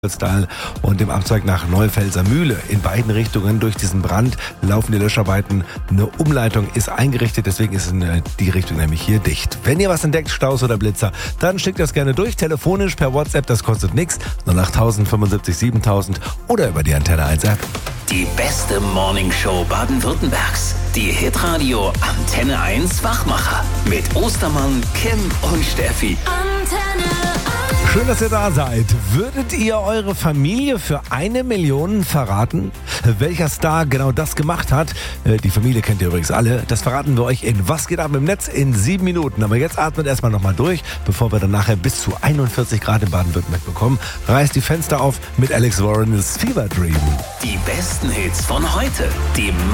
Style und dem Abzweig nach Neufelser Mühle. In beiden Richtungen durch diesen Brand laufen die Löscharbeiten. Eine Umleitung ist eingerichtet, deswegen ist die Richtung nämlich hier dicht. Wenn ihr was entdeckt, Staus oder Blitzer, dann schickt das gerne durch, telefonisch, per WhatsApp, das kostet nichts, 08000 75 7000 oder über die Antenne 1 App. Die beste Morningshow Baden-Württembergs. Die Hitradio Antenne 1 Wachmacher. Mit Ostermann, Kim und Steffi. Antenne 1. Schön, dass ihr da seid. Würdet ihr eure Familie für 1 Million verraten? Welcher Star genau das gemacht hat? Die Familie kennt ihr übrigens alle. Das verraten wir euch in Was geht ab im Netz in 7 Minuten. Aber jetzt atmet erstmal nochmal durch, bevor wir dann nachher bis zu 41 Grad in Baden-Württemberg bekommen. Reißt die Fenster auf mit Alex Warren's Fever Dream. Die besten Hits von heute. Die